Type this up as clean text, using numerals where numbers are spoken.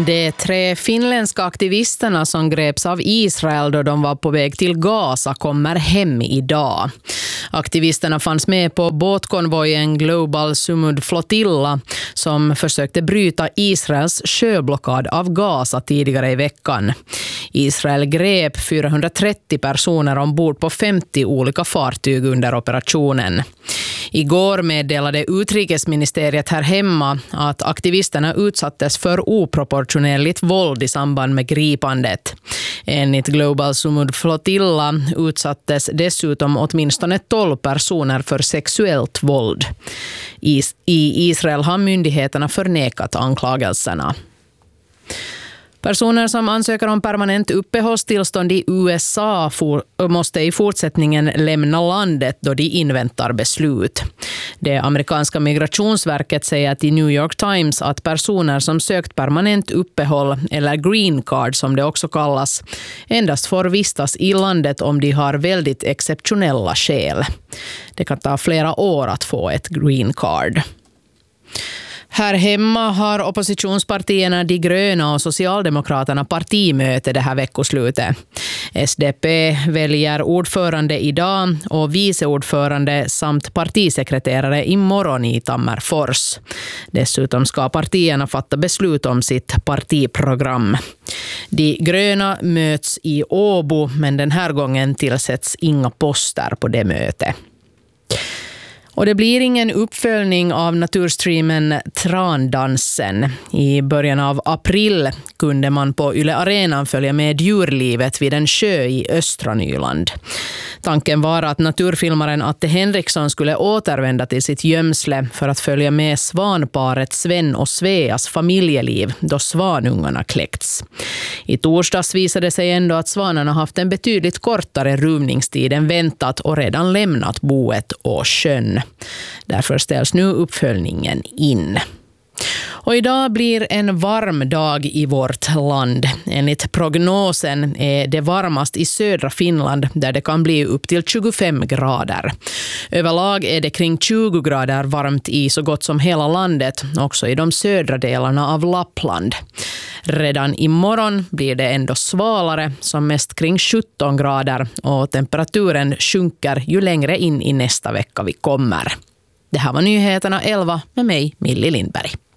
De 3 finländska aktivisterna som greps av Israel då de var på väg till Gaza kommer hem idag. Aktivisterna fanns med på båtkonvojen Global Sumud Flotilla som försökte bryta Israels sjöblockad av Gaza tidigare i veckan. Israel grep 430 personer ombord på 50 olika fartyg under operationen. Igår meddelade utrikesministeriet här hemma att aktivisterna utsattes för oproportionerligt våld i samband med gripandet. Enligt Global Sumud Flotilla utsattes dessutom åtminstone 12 personer för sexuellt våld. I Israel har myndigheterna förnekat anklagelserna. Personer som ansöker om permanent uppehållstillstånd i USA måste i fortsättningen lämna landet då de inväntar beslut. Det amerikanska migrationsverket säger till New York Times att personer som sökt permanent uppehåll eller green card som det också kallas endast får vistas i landet om de har väldigt exceptionella skäl. Det kan ta flera år att få ett green card. Här hemma har oppositionspartierna De gröna och Socialdemokraterna partimöte det här veckoslutet. SDP väljer ordförande idag och viceordförande samt partisekreterare imorgon i Tammerfors. Dessutom ska partierna fatta beslut om sitt partiprogram. De gröna möts i Åbo, men den här gången tillsätts inga poster på det mötet. Och det blir ingen uppföljning av naturstreamen Trandansen. I början av april kunde man på Yle Arenan följa med djurlivet vid en sjö i östra Nyland. Tanken var att naturfilmaren Atte Henriksson skulle återvända till sitt gömsle för att följa med svanparet Sven och Sveas familjeliv då svanungarna kläckts. I torsdags visade sig ändå att svanarna haft en betydligt kortare ruvningstid än väntat och redan lämnat boet och sjön. Därför ställs nu uppföljningen in. Och idag blir en varm dag i vårt land. Enligt prognosen är det varmast i södra Finland där det kan bli upp till 25 grader. Överlag är det kring 20 grader varmt i så gott som hela landet, också i de södra delarna av Lappland. Redan imorgon blir det ändå svalare, som mest kring 17 grader, och temperaturen sjunker ju längre in i nästa vecka vi kommer. Det här var nyheterna 11 med mig, Millie Lindberg.